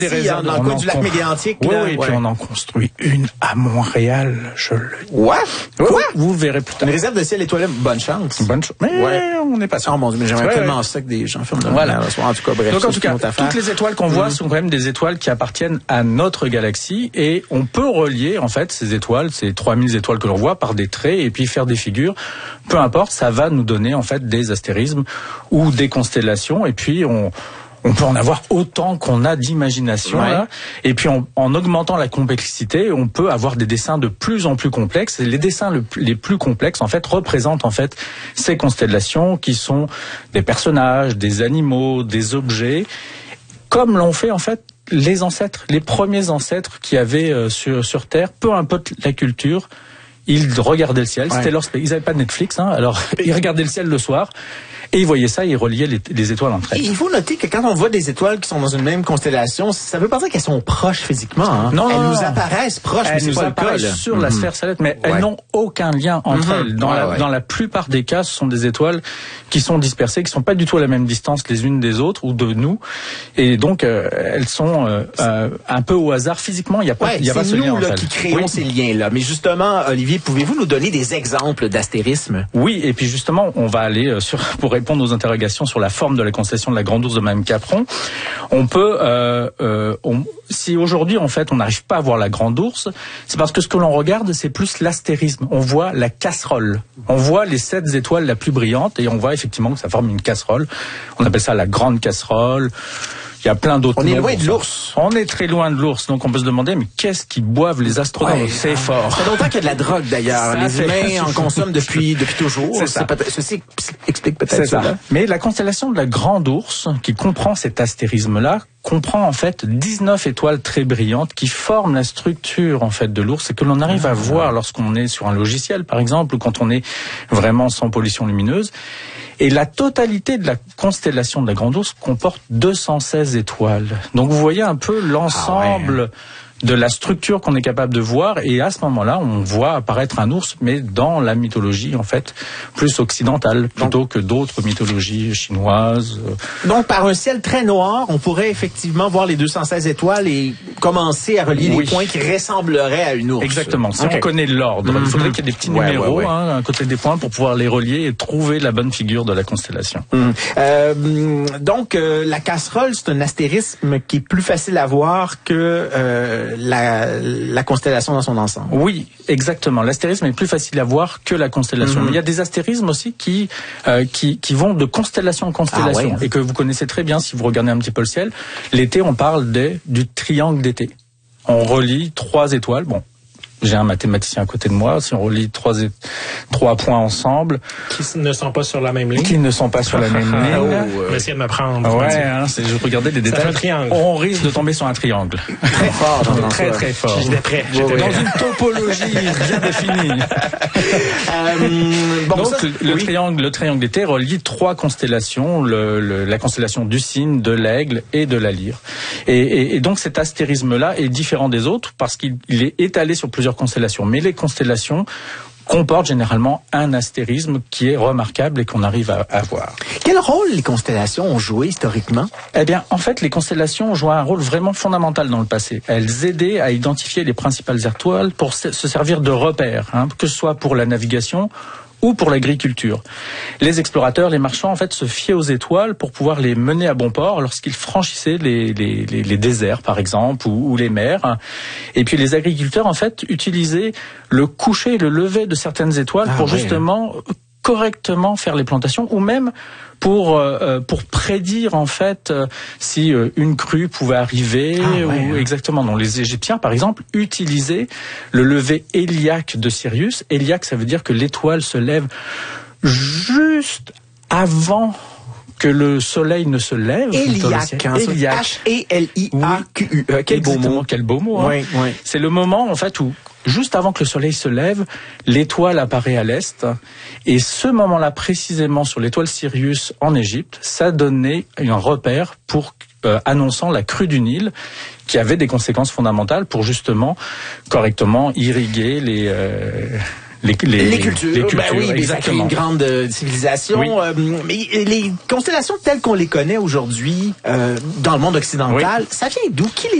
des réserves dans le coin du lac Mégantic. Oui, et puis on en construit une à Montréal, je le dis. What? Quoi? Vous verrez plus tard. Une réserve de ciel étoilé, bonne chance. Bonne chance. Mais on n'est pas sûr. Oh mon Dieu, mais j'aimerais tellement ça que des gens filment de voilà. En tout cas, bref. Donc en tout cas, toutes les étoiles qu'on voit sont quand même des étoiles qui appartiennent à notre galaxie et on peut relier en fait ces étoiles, ces 3000 étoiles que l'on voit par des traits et puis faire des figures. Peu importe, ça va nous donner en fait des astérismes ou des constellations et puis on peut en avoir autant qu'on a d'imagination. Ouais. Là. Et puis en augmentant la complexité, on peut avoir des dessins de plus en plus complexes. Et les dessins les plus complexes, en fait, représentent en fait ces constellations qui sont des personnages, des animaux, des objets, comme l'ont fait en fait les ancêtres, les premiers ancêtres qui avaient sur Terre, peu importe la culture. Ils regardaient le ciel, c'était leur ils n'avaient pas de Netflix, alors ils regardaient le ciel le soir et ils voyaient ça et ils reliaient les étoiles entre elles. Il faut noter que quand on voit des étoiles qui sont dans une même constellation, ça veut pas dire qu'elles sont proches physiquement. Non, elles nous apparaissent proches, mais c'est pas le cas. Sur la sphère céleste, mais elles n'ont aucun lien entre elles. Dans la plupart des cas, ce sont des étoiles qui sont dispersées, qui sont pas du tout à la même distance les unes des autres ou de nous, et donc elles sont un peu au hasard physiquement. Il y a pas ce lien. C'est nous là qui créons ces liens-là. Mais justement, Olivier, pouvez-vous nous donner des exemples d'astérisme? Oui, et puis justement, on va aller pour répondre aux interrogations sur la forme de la constellation de la Grande Ourse de Mme Capron. On peut, si aujourd'hui en fait on n'arrive pas à voir la Grande Ourse, c'est parce que ce que l'on regarde c'est plus l'astérisme. On voit la casserole, on voit les 7 étoiles la plus brillante et on voit effectivement que ça forme une casserole. On appelle ça la grande casserole. Il y a plein d'autres. On est loin de l'ours. On est très loin de l'ours, donc on peut se demander mais qu'est-ce qu'ils boivent les astronautes? C'est fort. Ça fait longtemps qu'il y a de la drogue d'ailleurs. Les humains en consomment depuis toujours. Ceci explique peut-être ça. Mais la constellation de la Grande Ourse, qui comprend cet astérisme-là, comprend en fait 19 étoiles très brillantes qui forment la structure en fait de l'ours et que l'on arrive à voir lorsqu'on est sur un logiciel par exemple ou quand on est vraiment sans pollution lumineuse. Et la totalité de la constellation de la Grande Ourse comporte 216 étoiles. Donc vous voyez un peu l'ensemble de la structure qu'on est capable de voir, et à ce moment-là, on voit apparaître un ours, mais dans la mythologie, en fait, plus occidentale, plutôt que d'autres mythologies chinoises. Donc, par un ciel très noir, on pourrait effectivement voir les 216 étoiles et commencer à relier les points qui ressembleraient à une ours. Exactement. Si on connaît l'ordre, il faudrait qu'il y ait des petits numéros à côté des points pour pouvoir les relier et trouver la bonne figure de la constellation. Donc, la casserole, c'est un astérisme qui est plus facile à voir que la constellation dans son ensemble. Oui, exactement. L'astérisme est plus facile à voir que la constellation. Mais il y a des astérismes aussi qui vont de constellation en constellation et que vous connaissez très bien si vous regardez un petit peu le ciel. L'été, on parle du triangle d'été. On relie 3 étoiles. Bon, j'ai un mathématicien à côté de moi. Si on relie 3 points ensemble, qui ne sont pas sur la même ligne. Qui ne sont pas sur la même ligne. Essayez de me prendre. Je regardais les détails. C'est un triangle. On risque de tomber sur un triangle. Très fort. Très très fort. J'étais prêt. Dans une topologie bien définie. Donc le triangle d'été relie 3 constellations, la constellation du Cygne, de l'Aigle et de la Lyre. Et donc cet astérisme-là est différent des autres parce qu'il est étalé sur plusieurs constellations. Mais les constellations comportent généralement un astérisme qui est remarquable et qu'on arrive à voir. Quel rôle les constellations ont joué historiquement? Eh bien, en fait, les constellations ont joué un rôle vraiment fondamental dans le passé. Elles aidaient à identifier les principales étoiles pour se servir de repères, que ce soit pour la navigation ou pour l'agriculture. Les explorateurs, les marchands, en fait, se fiaient aux étoiles pour pouvoir les mener à bon port lorsqu'ils franchissaient les déserts, par exemple, ou les mers. Et puis les agriculteurs, en fait, utilisaient le coucher et le lever de certaines étoiles pour justement correctement faire les plantations, ou même pour prédire en fait si une crue pouvait arriver exactement. Donc les Égyptiens par exemple utilisaient le lever héliaque de Sirius. Héliaque, ça veut dire que l'étoile se lève juste avant que le soleil ne se lève. Héliaque. H-E-L-I-A-Q-U-E. Quel beau mot. Oui. C'est le moment en fait où juste avant que le soleil se lève, l'étoile apparaît à l'est. Et ce moment-là, précisément sur l'étoile Sirius en Égypte, ça donnait un repère pour annonçant la crue du Nil, qui avait des conséquences fondamentales pour justement correctement irriguer Les cultures. Ben oui, mais ça crée exactement. une grande civilisation. Oui. Mais les constellations telles qu'on les connaît aujourd'hui dans le monde occidental, ça vient d'où? Qui les